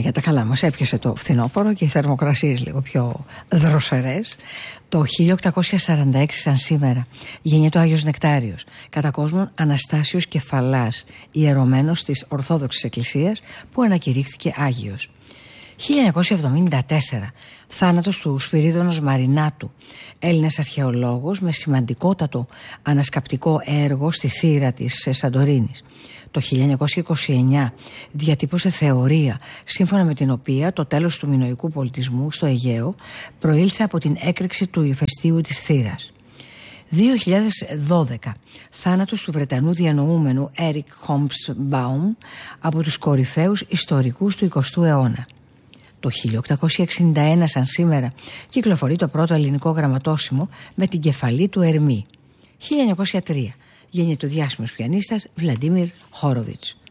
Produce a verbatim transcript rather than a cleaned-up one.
για τα καλά μας. Έπιασε το φθινόπωρο και οι θερμοκρασίες λίγο πιο δροσερές. Το χίλια οκτακόσια σαράντα έξι σαν σήμερα γεννιέται ο Άγιος Νεκτάριος, κατά κόσμον Αναστάσιος Κεφαλάς, ιερωμένος της Ορθόδοξης Εκκλησίας, που ανακηρύχθηκε Άγιος. χίλια εννιακόσια εβδομήντα τέσσερα θάνατος του Σπυρίδωνος Μαρινάτου, Έλληνας αρχαιολόγος με σημαντικότατο ανασκαπτικό έργο στη θύρα της Σαντορίνης. Το χίλια εννιακόσια είκοσι εννιά διατύπωσε θεωρία σύμφωνα με την οποία το τέλος του μινωικού πολιτισμού στο Αιγαίο προήλθε από την έκρηξη του ηφαιστείου της θύρας. δύο χιλιάδες δώδεκα θάνατος του Βρετανού διανοούμενου Έρικ Χόμπσμπαουμ, από τους κορυφαίους ιστορικούς του εικοστού αιώνα. Το χίλια οκτακόσια εξήντα ένα σαν σήμερα κυκλοφορεί το πρώτο ελληνικό γραμματόσημο με την κεφαλή του Ερμή. χίλια εννιακόσια τρία γεννιέται ο διάσημος πιανίστας Βλαντίμιρ Χόροβιτς.